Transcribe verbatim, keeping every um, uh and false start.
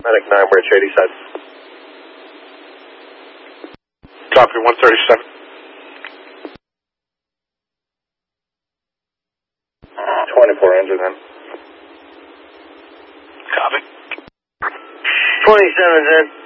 Medic nine, we're at Shady Side. Copy, one thirty-seven. twenty-four injured then. Copy. twenty-seven's in.